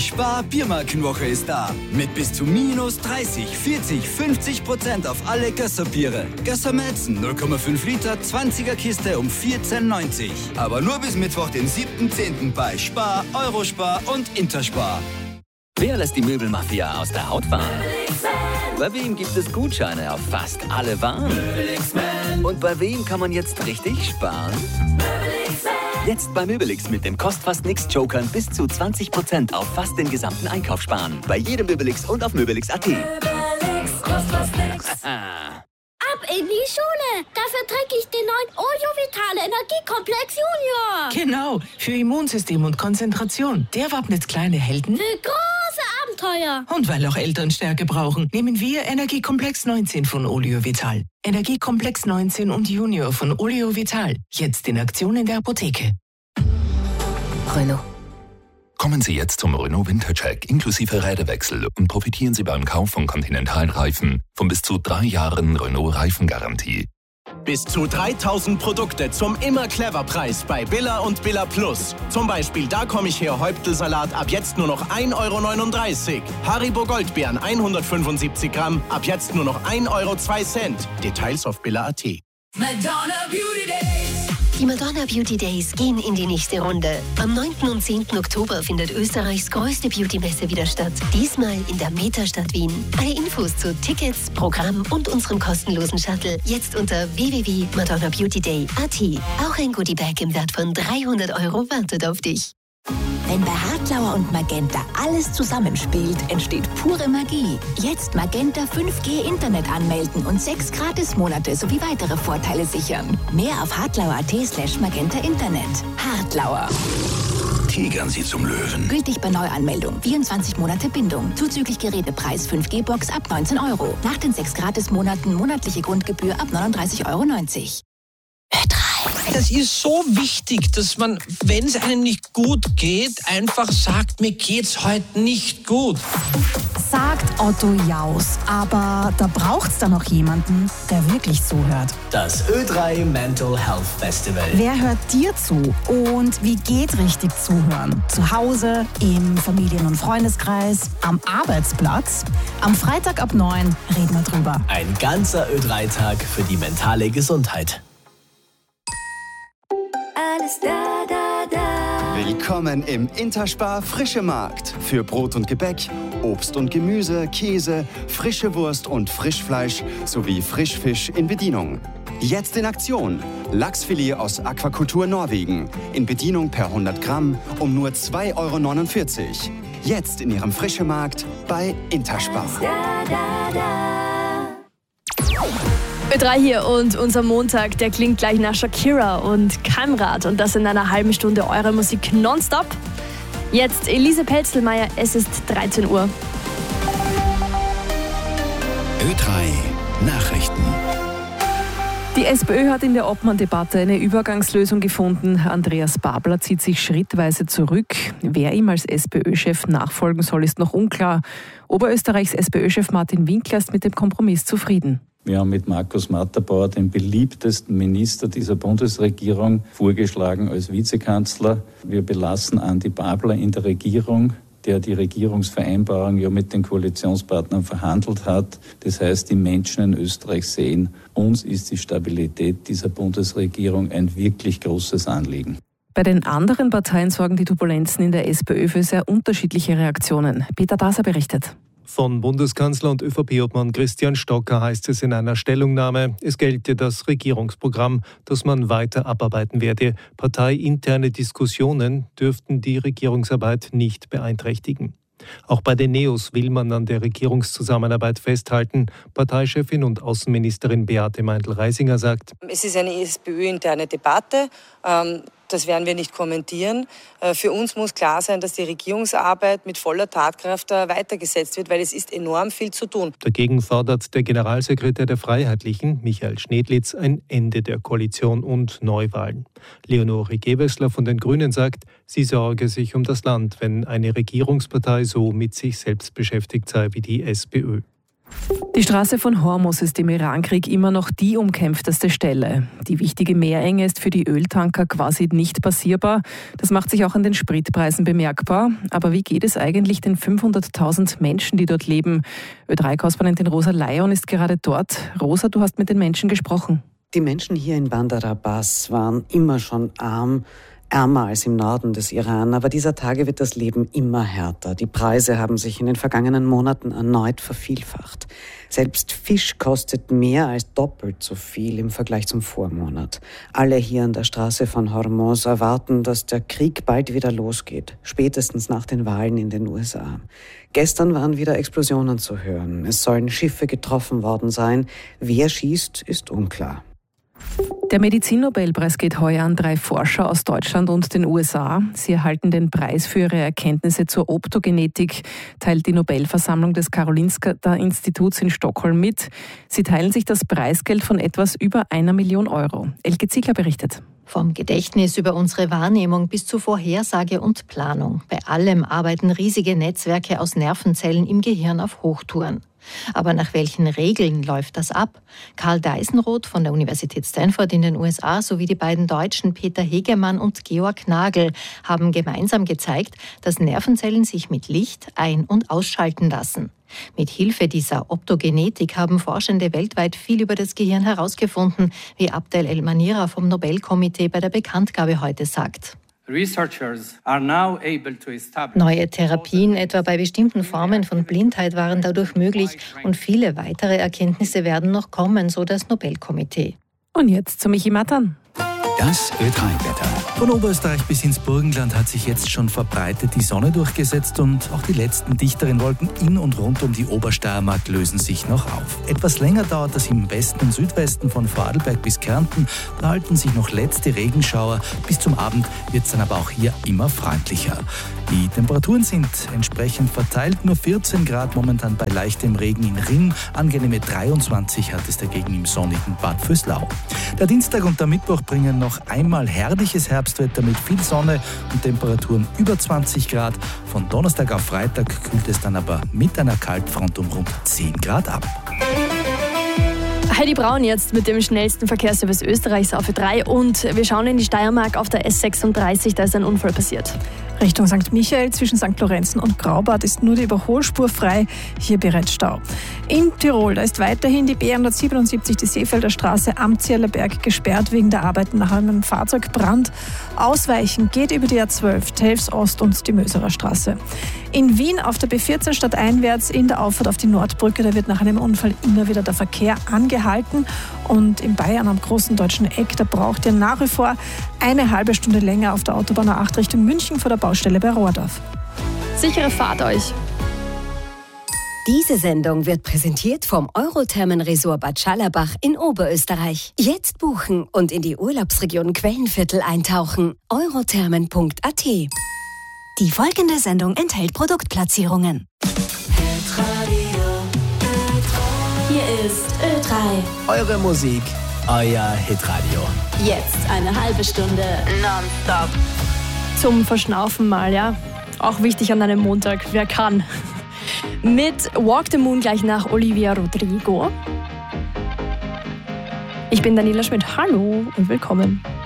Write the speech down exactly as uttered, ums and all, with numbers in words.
Spar-Biermarkenwoche ist da. Mit bis zu minus dreißig, vierzig, fünfzig Prozent auf alle Gösser-Biere. Gösser Malzen null Komma fünf Liter, zwanziger Kiste um vierzehn neunzig. Aber nur bis Mittwoch, den siebten zehnten bei Spar, Eurospar und Interspar. Wer lässt die Möbelmafia aus der Haut fahren? Bei wem gibt es Gutscheine auf fast alle Waren? Und bei wem kann man jetzt richtig sparen? Jetzt bei Möbelix mit dem Kostfast-Nix-Jokern bis zu zwanzig Prozent auf fast den gesamten Einkauf sparen. Bei jedem Möbelix und auf Möbelix Punkt at. Möbelix, kostet nix. Ab in die Schule! Dafür trinke ich den neuen Oleo Vitale Energiekomplex Junior. Genau, für Immunsystem und Konzentration. Der wappnet kleine Helden für große Abenteuer. Und weil auch Eltern Stärke brauchen, nehmen wir Energiekomplex neunzehn von Oleo Vital. Energiekomplex neunzehn und Junior von Oleo Vital. Jetzt in Aktion in der Apotheke. Renault. Kommen Sie jetzt zum Renault Wintercheck inklusive Räderwechsel und profitieren Sie beim Kauf von Continental-Reifen von bis zu drei Jahren Renault-Reifengarantie. Bis zu dreitausend Produkte zum Immer-Clever-Preis bei Billa und Billa Plus. Zum Beispiel Da komm ich her Häuptelsalat ab jetzt nur noch ein Euro neununddreißig. Haribo Goldbeeren hundertfünfundsiebzig Gramm ab jetzt nur noch ein Euro zwei Cent. Details auf Billa Punkt at. Madonna Beauty Days. Die Madonna Beauty Days gehen in die nächste Runde. Am neunten und zehnten Oktober findet Österreichs größte Beauty-Messe wieder statt. Diesmal in der Metastadt Wien. Alle Infos zu Tickets, Programm und unserem kostenlosen Shuttle jetzt unter w w w punkt madonna beauty day punkt at. Auch ein Goodiebag im Wert von dreihundert Euro wartet auf dich. Wenn bei Hartlauer und Magenta alles zusammenspielt, entsteht pure Magie. Jetzt Magenta fünf G Internet anmelden und sechs Gratismonate sowie weitere Vorteile sichern. Mehr auf hartlauer punkt at slash magenta Internet. Hartlauer. Tigern Sie zum Löwen. Gültig bei Neuanmeldung. vierundzwanzig Monate Bindung. Zuzüglich Gerätepreis fünf G Box ab neunzehn Euro. Nach den sechs Gratismonaten monatliche Grundgebühr ab neununddreißig Euro neunzig. Ö drei. Das ist so wichtig, dass man, wenn es einem nicht gut geht, einfach sagt, mir geht's heute nicht gut. Sagt Otto Jaus, aber da braucht's da noch jemanden, der wirklich zuhört. Das Ö drei Mental Health Festival. Wer hört dir zu und wie geht richtig zuhören? Zu Hause, im Familien- und Freundeskreis, am Arbeitsplatz? Am Freitag ab neun reden wir drüber. Ein ganzer Ö drei Tag für die mentale Gesundheit. Alles da, da, da. Willkommen im Interspar Frische Markt. Für Brot und Gebäck, Obst und Gemüse, Käse, frische Wurst und Frischfleisch sowie Frischfisch in Bedienung. Jetzt in Aktion. Lachsfilet aus Aquakultur Norwegen. In Bedienung per hundert Gramm um nur zwei Euro neunundvierzig. Jetzt in Ihrem Frische Markt bei Interspar. Alles da, da, da. Ö drei hier und unser Montag, der klingt gleich nach Shakira und Kaimrad und das in einer halben Stunde eure Musik nonstop. Jetzt Elise Pelzelmeier, es ist dreizehn Uhr. Ö drei Nachrichten. Die SPÖ hat in der Obmann-Debatte eine Übergangslösung gefunden. Andreas Babler zieht sich schrittweise zurück. Wer ihm als SPÖ-Chef nachfolgen soll, ist noch unklar. Oberösterreichs SPÖ-Chef Martin Winkler ist mit dem Kompromiss zufrieden. Wir haben mit Markus Matterbauer den beliebtesten Minister dieser Bundesregierung vorgeschlagen als Vizekanzler. Wir belassen Andi Babler in der Regierung, der die Regierungsvereinbarung ja mit den Koalitionspartnern verhandelt hat. Das heißt, die Menschen in Österreich sehen, uns ist die Stabilität dieser Bundesregierung ein wirklich großes Anliegen. Bei den anderen Parteien sorgen die Turbulenzen in der SPÖ für sehr unterschiedliche Reaktionen. Peter Daser berichtet. Von Bundeskanzler und ÖVP-Obmann Christian Stocker heißt es in einer Stellungnahme, es gelte das Regierungsprogramm, das man weiter abarbeiten werde. Parteiinterne Diskussionen dürften die Regierungsarbeit nicht beeinträchtigen. Auch bei den Neos will man an der Regierungszusammenarbeit festhalten. Parteichefin und Außenministerin Beate Meindl-Reisinger sagt: Es ist eine SPÖ-interne Debatte. Das werden wir nicht kommentieren. Für uns muss klar sein, dass die Regierungsarbeit mit voller Tatkraft weitergesetzt wird, weil es ist enorm viel zu tun. Dagegen fordert der Generalsekretär der Freiheitlichen, Michael Schnedlitz, ein Ende der Koalition und Neuwahlen. Leonore Gewessler von den Grünen sagt, sie sorge sich um das Land, wenn eine Regierungspartei so mit sich selbst beschäftigt sei wie die SPÖ. Die Straße von Hormuz ist im Irankrieg immer noch die umkämpfteste Stelle. Die wichtige Meerenge ist für die Öltanker quasi nicht passierbar. Das macht sich auch an den Spritpreisen bemerkbar. Aber wie geht es eigentlich den fünfhunderttausend Menschen, die dort leben? Ö drei Korrespondentin Rosa Leon ist gerade dort. Rosa, du hast mit den Menschen gesprochen. Die Menschen hier in Bandar Abbas waren immer schon arm. Ärmer als im Norden des Iran, aber dieser Tage wird das Leben immer härter. Die Preise haben sich in den vergangenen Monaten erneut vervielfacht. Selbst Fisch kostet mehr als doppelt so viel im Vergleich zum Vormonat. Alle hier an der Straße von Hormuz erwarten, dass der Krieg bald wieder losgeht, spätestens nach den Wahlen in den U S A. Gestern waren wieder Explosionen zu hören. Es sollen Schiffe getroffen worden sein. Wer schießt, ist unklar. Der Medizinnobelpreis geht heuer an drei Forscher aus Deutschland und den U S A. Sie erhalten den Preis für ihre Erkenntnisse zur Optogenetik, teilt die Nobelversammlung des Karolinska-Instituts in Stockholm mit. Sie teilen sich das Preisgeld von etwas über einer Million Euro. Elke Ziegler berichtet. Vom Gedächtnis über unsere Wahrnehmung bis zu Vorhersage und Planung. Bei allem arbeiten riesige Netzwerke aus Nervenzellen im Gehirn auf Hochtouren. Aber nach welchen Regeln läuft das ab? Karl Deisenroth von der Universität Stanford in den U S A sowie die beiden Deutschen Peter Hegemann und Georg Nagel haben gemeinsam gezeigt, dass Nervenzellen sich mit Licht ein- und ausschalten lassen. Mit Hilfe dieser Optogenetik haben Forschende weltweit viel über das Gehirn herausgefunden, wie Abdel El-Manira vom Nobelkomitee bei der Bekanntgabe heute sagt. Neue Therapien, etwa bei bestimmten Formen von Blindheit, waren dadurch möglich und viele weitere Erkenntnisse werden noch kommen, so das Nobelkomitee. Und jetzt zu Michi Mattern. Das Ö drei Wetter. Von Oberösterreich bis ins Burgenland hat sich jetzt schon verbreitet die Sonne durchgesetzt und auch die letzten dichteren Wolken in und rund um die Obersteiermark lösen sich noch auf. Etwas länger dauert das im Westen und Südwesten von Vorarlberg bis Kärnten. Da halten sich noch letzte Regenschauer. Bis zum Abend wird es dann aber auch hier immer freundlicher. Die Temperaturen sind entsprechend verteilt. Nur vierzehn Grad momentan bei leichtem Regen in Ring. Angenehme dreiundzwanzig hat es dagegen im sonnigen Bad Vöslau. Der Dienstag und der Mittwoch bringen noch einmal herrliches Herbstwetter mit viel Sonne und Temperaturen über zwanzig Grad. Von Donnerstag auf Freitag kühlt es dann aber mit einer Kaltfront um rund zehn Grad ab. Heidi Braun jetzt mit dem schnellsten Verkehrsservice Österreichs auf Ö drei und wir schauen in die Steiermark auf der S sechsunddreißig, da ist ein Unfall passiert. Richtung Sankt Michael zwischen Sankt Lorenzen und Graubart ist nur die Überholspur frei, hier bereits Stau. In Tirol, da ist weiterhin die B hundertsiebenundsiebzig, die Seefelder Straße am Zierlerberg gesperrt wegen der Arbeiten nach einem Fahrzeugbrand. Ausweichen geht über die A zwölf, Telfs Ost und die Möserer Straße. In Wien auf der B vierzehn stadteinwärts in der Auffahrt auf die Nordbrücke, da wird nach einem Unfall immer wieder der Verkehr angehalten. Und in Bayern am großen deutschen Eck, da braucht ihr nach wie vor eine halbe Stunde länger auf der Autobahn A acht Richtung München vor der Baustelle bei Rohrdorf. Sichere Fahrt euch! Diese Sendung wird präsentiert vom Eurothermenresort Bad Schallerbach in Oberösterreich. Jetzt buchen und in die Urlaubsregion Quellenviertel eintauchen. eurothermen punkt a t. Die folgende Sendung enthält Produktplatzierungen. Hier ist Ö drei. Eure Musik, euer Hitradio. Jetzt eine halbe Stunde nonstop. Zum Verschnaufen mal, ja. Auch wichtig an einem Montag, wer kann. Mit Walk the Moon gleich nach Olivia Rodrigo. Ich bin Daniela Schmidt, hallo und willkommen.